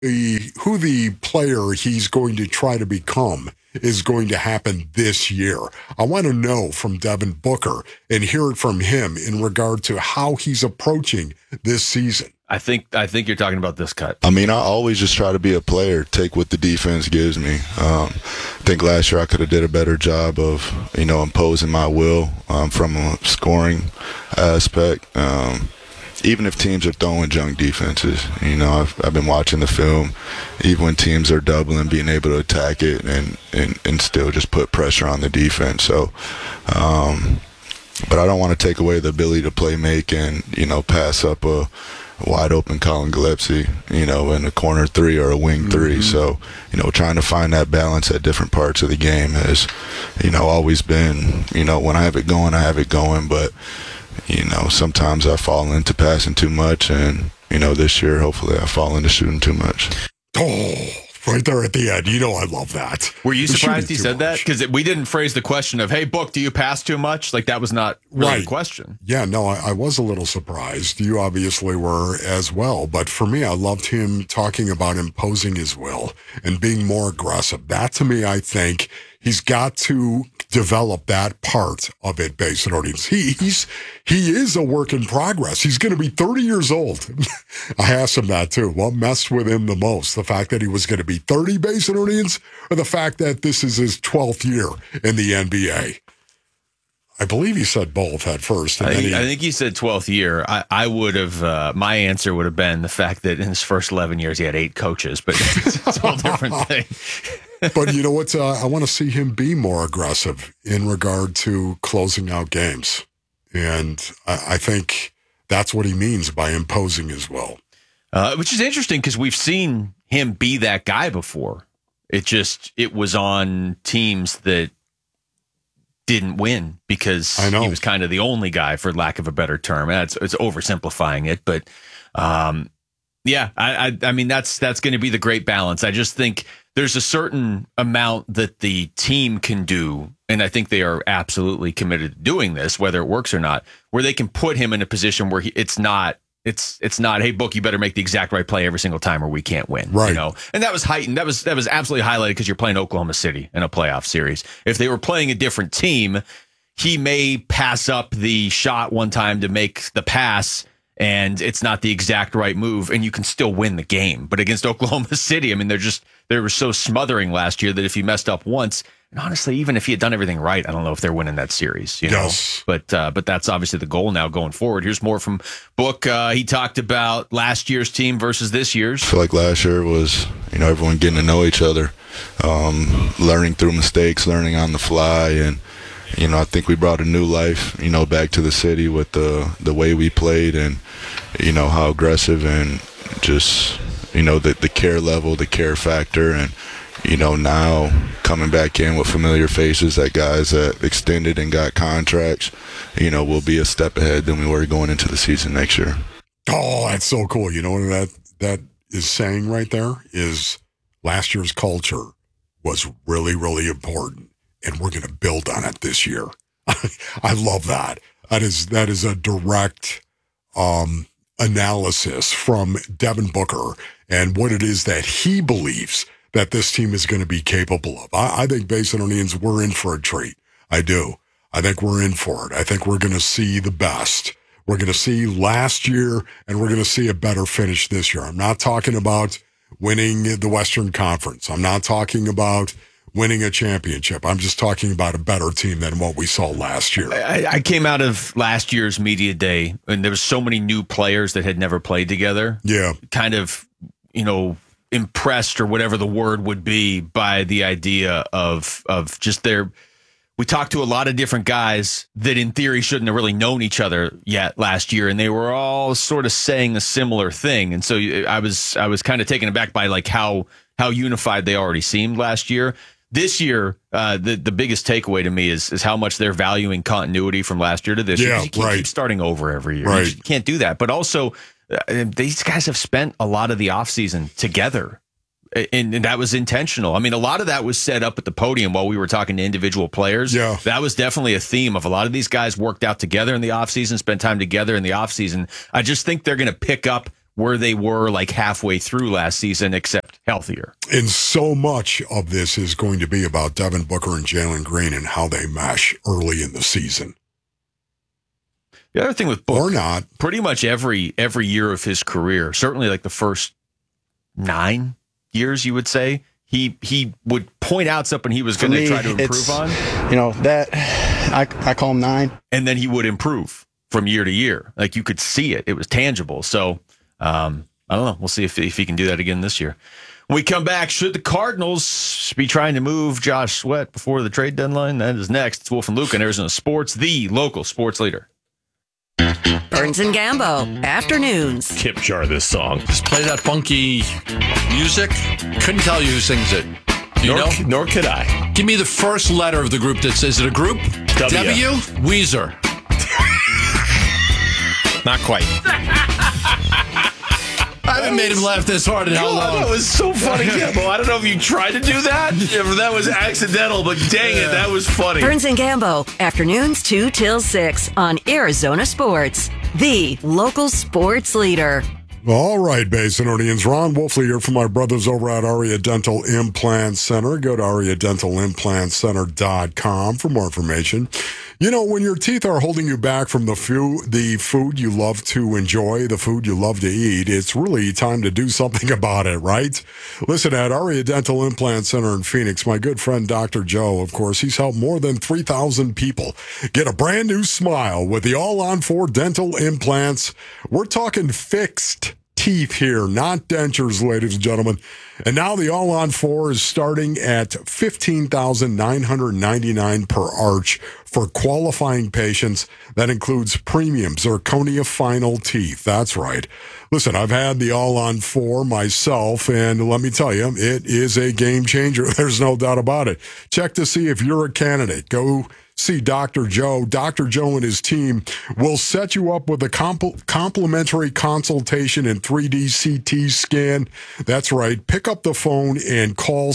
who the player he's going to try to become is going to happen this year. I want to know from Devin Booker and hear it from him in regard to how he's approaching this season. I think you're talking about this cut. I mean, I always just try to be a player, take what the defense gives me. I think last year I could have did a better job of, imposing my will from a scoring aspect. Even if teams are throwing junk defenses, I've been watching the film. Even when teams are doubling, being able to attack it and still just put pressure on the defense. So, but I don't want to take away the ability to play make and, pass up a wide open Colin Gillespie, in a corner three or a wing three. So, trying to find that balance at different parts of the game has, always been, when I have it going, I have it going. But, sometimes I fall into passing too much. And, this year, hopefully I fall into shooting too much. Oh, right there at the end. I love that. Were you surprised he said that? Because we didn't phrase the question of, hey, Book, do you pass too much? Like, that was not really the question. Yeah, no, I was a little surprised. You obviously were as well. But for me, I loved him talking about imposing his will and being more aggressive. That, to me, I think he's got to develop that part of it, Basin Audience. He is a work in progress. He's going to be 30 years old. I asked him that too. What messed with him the most? The fact that he was going to be 30, Basin Audience, or the fact that this is his 12th year in the NBA? I believe he said both at first. I think he said 12th year. I would have, my answer would have been the fact that in his first 11 years he had 8 coaches, but it's a whole different thing. But you know what? I want to see him be more aggressive in regard to closing out games. And I think that's what he means by imposing as well. Which is interesting because we've seen him be that guy before. It was on teams that didn't win because he was kind of the only guy, for lack of a better term. It's oversimplifying it, but yeah, I mean that's going to be the great balance. I just think there's a certain amount that the team can do, and I think they are absolutely committed to doing this, whether it works or not, where they can put him in a position where it's not, hey, Book, you better make the exact right play every single time or we can't win. Right. And that was heightened. That was absolutely highlighted because you're playing Oklahoma City in a playoff series. If they were playing a different team, he may pass up the shot one time to make the pass, and it's not the exact right move, and you can still win the game. But against Oklahoma City, I mean, they were so smothering last year that if he messed up once, and honestly, even if he had done everything right, I don't know if they're winning that series. Yes. But that's obviously the goal now going forward. Here's more from Book. He talked about last year's team versus this year's. I feel like last year was, everyone getting to know each other, learning through mistakes, learning on the fly, and I think we brought a new life, back to the city with the way we played and, how aggressive and just, the care level, the care factor. And, now coming back in with familiar faces, that guys that extended and got contracts, will be a step ahead than we were going into the season next year. Oh, that's so cool. You know what that is saying right there is last year's culture was really, really important. And we're going to build on it this year. I love that. That is a direct analysis from Devin Booker and what it is that he believes that this team is going to be capable of. I think Basinonians, we're in for a treat. I do. I think we're in for it. I think we're going to see the best. We're going to see last year, and we're going to see a better finish this year. I'm not talking about winning the Western Conference. I'm not talking about winning a championship. I'm just talking about a better team than what we saw last year. I came out of last year's media day, and there was so many new players that had never played together. Yeah. Kind of, impressed, or whatever the word would be, by the idea of just we talked to a lot of different guys that in theory shouldn't have really known each other yet last year, and they were all sort of saying a similar thing. And so I was kind of taken aback by like how unified they already seemed last year. This year, the biggest takeaway to me is how much they're valuing continuity from last year to this year. You can't keep starting over every year. Right. You can't do that. But also, these guys have spent a lot of the offseason together, and that was intentional. I mean, a lot of that was set up at the podium while we were talking to individual players. Yeah. That was definitely a theme of a lot of these guys worked out together in the offseason, spent time together in the offseason. I just think they're going to pick up where they were like halfway through last season, except healthier. And so much of this is going to be about Devin Booker and Jalen Green and how they mesh early in the season. The other thing with Booker, or not, pretty much every year of his career, certainly like the first 9 years, you would say, he would point out something he was going to try to improve on. That I call him 9. And then he would improve from year to year. Like you could see it. It was tangible. So I don't know. We'll see if he can do that again this year. When we come back, should the Cardinals be trying to move Josh Sweat before the trade deadline? That is next. It's Wolf and Luke on Arizona Sports, the local sports leader. Burns and Gambo, afternoons. Kip Jar this song. Just play that funky music. Couldn't tell you who sings it. Nor could I. Give me the first letter of the group is it a group? W? Weezer. Not quite. I haven't made him laugh this hard in how long? That was so funny, Gambo. I don't know if you tried to do that, if that was accidental, but dang it, that was funny. Burns and Gambo, afternoons 2 till 6 on Arizona Sports, the local sports leader. All right, Basinonians. Ron Wolfley here from my brothers over at Aria Dental Implant Center. Go to ariadentalimplantcenter.com for more information. When your teeth are holding you back from the food you love to enjoy, the food you love to eat, it's really time to do something about it, right? Listen, at Aria Dental Implant Center in Phoenix, my good friend Dr. Joe, of course, he's helped more than 3,000 people get a brand new smile with the All-on-4 dental implants. We're talking fixed teeth here, not dentures, ladies and gentlemen. And now the All-on-4 is starting at $15,999 per arch for qualifying patients. That includes premium zirconia final teeth. That's right. Listen, I've had the All-on-4 myself, and let me tell you, it is a game changer. There's no doubt about it. Check to see if you're a candidate. Go see Dr. Joe. Dr. Joe and his team will set you up with a complimentary consultation and 3D CT scan. That's right. Pick up the phone and call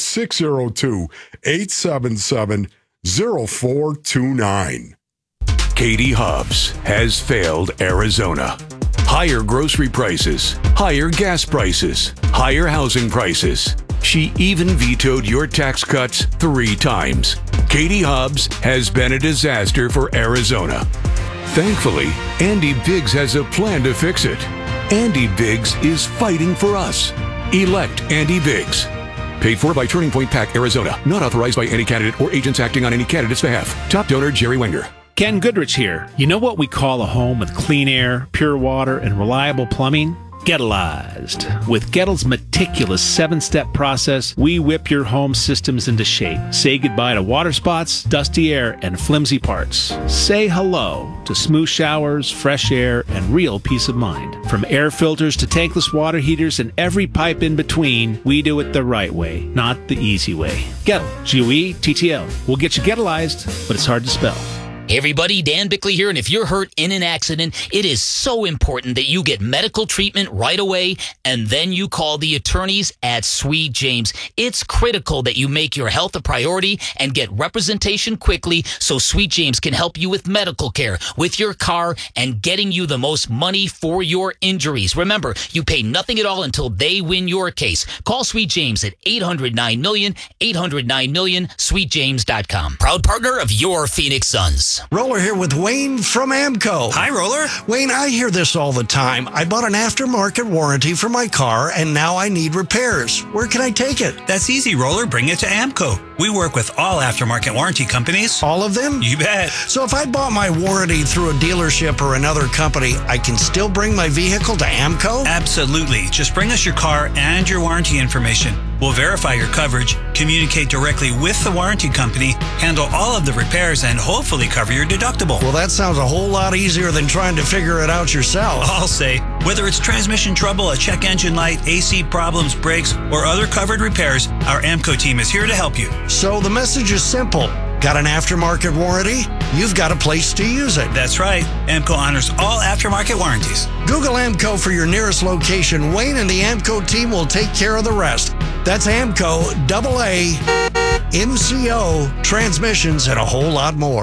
602-877-0429. Katie Hobbs has failed Arizona. Higher grocery prices, higher gas prices, higher housing prices. She even vetoed your tax cuts 3 times. Katie Hobbs has been a disaster for Arizona. Thankfully, Andy Biggs has a plan to fix it. Andy Biggs is fighting for us. Elect Andy Biggs. Paid for by Turning Point PAC, Arizona. Not authorized by any candidate or agents acting on any candidate's behalf. Top donor, Jerry Wenger. Ken Goodrich here. You know what we call a home with clean air, pure water, and reliable plumbing? Gettleized. With Gettle's meticulous 7-step process, we whip your home systems into shape. Say goodbye to water spots, dusty air, and flimsy parts. Say hello to smooth showers, fresh air, and real peace of mind. From air filters to tankless water heaters and every pipe in between, we do it the right way, not the easy way. Gettle, G-O-E-T-T-L. We'll get you Gettleized, but it's hard to spell. Hey everybody, Dan Bickley here, and if you're hurt in an accident, it is so important that you get medical treatment right away, and then you call the attorneys at Sweet James. It's critical that you make your health a priority and get representation quickly so Sweet James can help you with medical care, with your car, and getting you the most money for your injuries. Remember, you pay nothing at all until they win your case. Call Sweet James at 800-9-MILLION, 800-9-MILLION, sweetjames.com. Proud partner of your Phoenix Suns. Roller here with Wayne from Amco. Hi, Roller. Wayne, I hear this all the time. I bought an aftermarket warranty for my car, and now I need repairs. Where can I take it? That's easy, Roller. Bring it to Amco. We work with all aftermarket warranty companies. All of them? You bet. So if I bought my warranty through a dealership or another company, I can still bring my vehicle to Amco? Absolutely. Just bring us your car and your warranty information. We'll verify your coverage, communicate directly with the warranty company, handle all of the repairs, and hopefully cover your deductible. Well, that sounds a whole lot easier than trying to figure it out yourself. I'll say, whether it's transmission trouble, a check engine light, AC problems, brakes, or other covered repairs, our Amco team is here to help you. So the message is simple. Got an aftermarket warranty? You've got a place to use it. That's right. Amco honors all aftermarket warranties. Google Amco for your nearest location. Wayne and the Amco team will take care of the rest. That's Amco, AA, MCO, transmissions, and a whole lot more.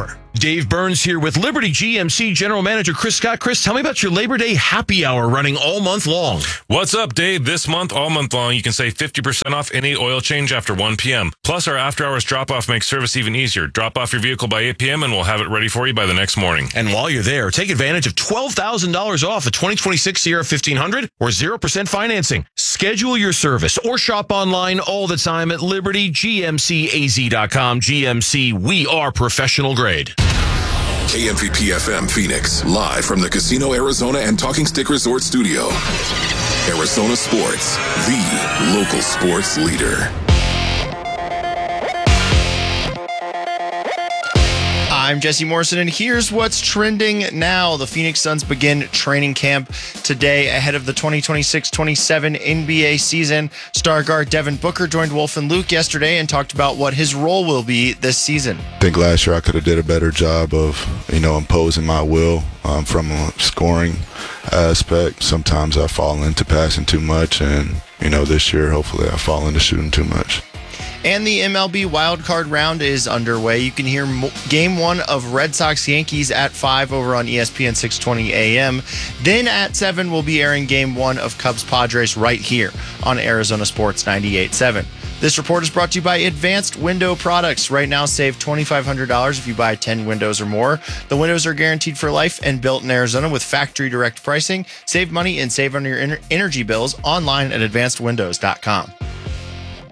Dave Burns here with Liberty GMC General Manager Chris Scott. Chris, tell me about your Labor Day happy hour running all month long. What's up, Dave? This month, all month long, you can save 50% off any oil change after 1 p.m. Plus, our after-hours drop-off makes service even easier. Drop off your vehicle by 8 p.m. and we'll have it ready for you by the next morning. And while you're there, take advantage of $12,000 off a 2026 Sierra 1500 or 0% financing. Schedule your service or shop online all the time at libertygmcaz.com. GMC, we are professional grade. KMVP FM Phoenix, live from the Casino Arizona and Talking Stick Resort Studio. Arizona Sports, the local sports leader. I'm Jesse Morrison, and here's what's trending now. The Phoenix Suns begin training camp today ahead of the 2026-27 NBA season. Star guard Devin Booker joined Wolf and Luke yesterday and talked about what his role will be this season. I think last year I could have did a better job of, imposing my will from a scoring aspect. Sometimes I fall into passing too much, and, this year hopefully I fall into shooting too much. And the MLB wildcard round is underway. You can hear Game 1 of Red Sox-Yankees at 5 over on ESPN 620 AM. Then at 7, we'll be airing Game 1 of Cubs-Padres right here on Arizona Sports 98.7. This report is brought to you by Advanced Window Products. Right now, save $2,500 if you buy 10 windows or more. The windows are guaranteed for life and built in Arizona with factory direct pricing. Save money and save on your energy bills online at advancedwindows.com.